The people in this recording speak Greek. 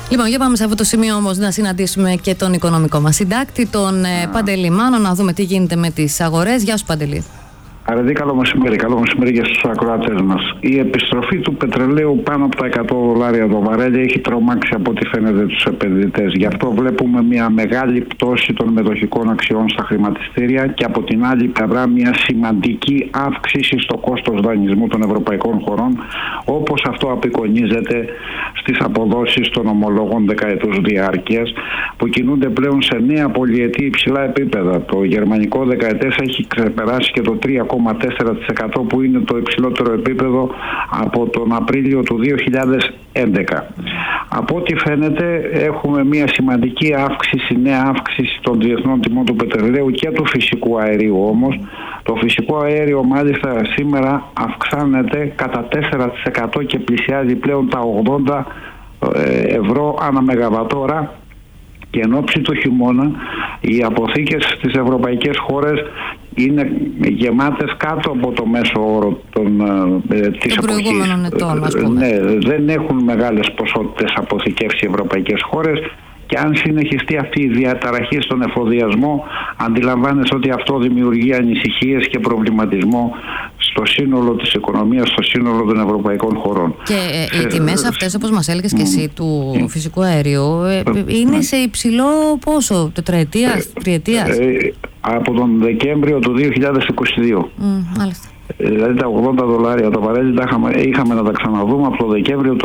Λοιπόν, για πάμε σε αυτό το σημείο όμως να συναντήσουμε και τον οικονομικό μας συντάκτη, τον Παντελή Μάνο, να δούμε τι γίνεται με τις αγορές. Γεια σου, Παντελή. Αρετή, καλό μεσημέρι για στους ακροατές μας. Η επιστροφή του πετρελαίου πάνω από τα $100 το βαρέλι έχει τρομάξει από ό,τι φαίνεται τους επενδυτές. Γι' αυτό βλέπουμε μια μεγάλη πτώση των μετοχικών αξιών στα χρηματιστήρια και από την άλλη πλευρά μια σημαντική αύξηση στο κόστος δανεισμού των ευρωπαϊκών χωρών, όπως αυτό απεικονίζεται στις αποδόσεις των ομολόγων δεκαετούς διάρκειας που κινούνται πλέον σε νέα πολυετή υψηλά επίπεδα. Το γερμανικό δεκαετές έχει ξεπεράσει και το 3,4% που είναι το υψηλότερο επίπεδο από τον Απρίλιο του 2011. Από ό,τι φαίνεται έχουμε μια σημαντική νέα αύξηση των διεθνών τιμών του πετρελαίου και του φυσικού αερίου όμως. Το φυσικό αέριο μάλιστα σήμερα αυξάνεται κατά 4% και πλησιάζει πλέον τα 80 ευρώ ανά μεγαβατόρα. Και εν ώψη του χειμώνα οι αποθήκες στις ευρωπαϊκές χώρες είναι γεμάτες κάτω από το μέσο όρο της προηγούμενων ετών, ας πούμε. Ναι, δεν έχουν μεγάλες ποσότητες αποθηκεύσει οι ευρωπαϊκές χώρες και αν συνεχιστεί αυτή η διαταραχή στον εφοδιασμό, αντιλαμβάνεσαι ότι αυτό δημιουργεί ανησυχίες και προβληματισμό στο σύνολο της οικονομίας, στο σύνολο των ευρωπαϊκών χωρών. Και οι τιμές αυτές, όπως μας έλεγες και εσύ, του φυσικού αερίου είναι σε υψηλό πόσο, τετραετίας, τριετίας? Από τον Δεκέμβριο του 2022. Μάλιστα. Δηλαδή τα $80 το βαρέλι είχαμε να τα ξαναδούμε από το Δεκέμβριο του